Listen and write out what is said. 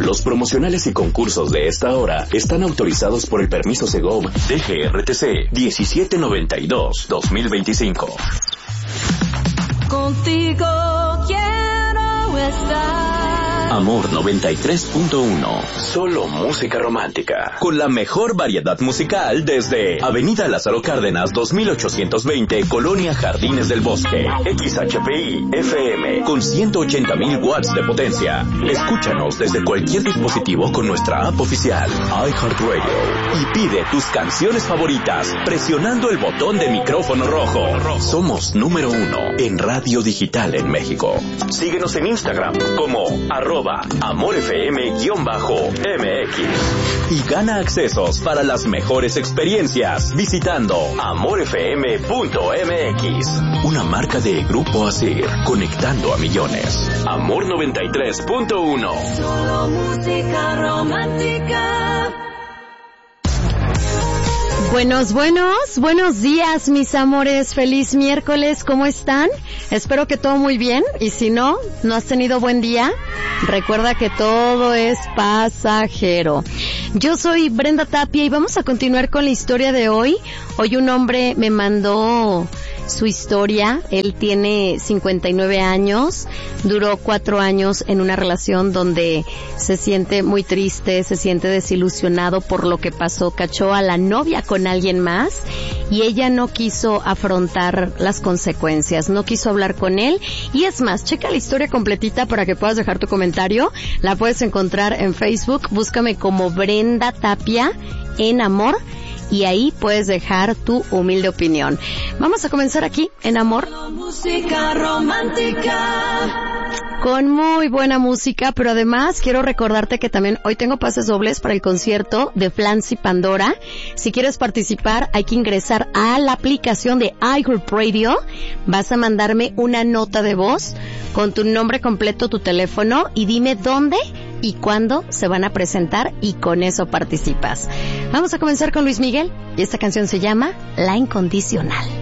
Los promocionales y concursos de esta hora están autorizados por el permiso Segov DGRTC 1792-2025. Contigo quiero estar. Amor 93.1. Solo música romántica. Con la mejor variedad musical desde Avenida Lázaro Cárdenas 2820, Colonia Jardines del Bosque. XHPI FM con 180,000 watts de potencia. Escúchanos desde cualquier dispositivo con nuestra app oficial iHeartRadio y pide tus canciones favoritas presionando el botón de micrófono rojo. Somos número 1 en radio digital en México. Síguenos en Instagram como @AmorFM_MX y gana accesos para las mejores experiencias visitando AmorFM.mx. Una marca de Grupo Asir, conectando a millones. Amor 93.1. Solo música romántica. Buenos días, mis amores. Feliz miércoles, ¿cómo están? Espero que todo muy bien, y si no has tenido buen día, recuerda que todo es pasajero. Yo soy Brenda Tapia y vamos a continuar con la historia de hoy. Hoy un hombre me mandó su historia. Él tiene 59 años, duró 4 años en una relación donde se siente muy triste, se siente desilusionado por lo que pasó. Cachó a la novia con alguien más y ella no quiso afrontar las consecuencias, no quiso hablar con él. Y es más, checa la historia completita para que puedas dejar tu comentario. La puedes encontrar en Facebook, búscame como Brenda Tapia en Amor, y ahí puedes dejar tu humilde opinión. Vamos a comenzar aquí en Amor. Música romántica. Con muy buena música, pero además quiero recordarte que también hoy tengo pases dobles para el concierto de Flans y Pandora. Si quieres participar, hay que ingresar a la aplicación de iHeartRadio. Vas a mandarme una nota de voz con tu nombre completo, tu teléfono, y dime dónde y cuándo se van a presentar, y con eso participas. Vamos a comenzar con Luis Miguel, y esta canción se llama La Incondicional.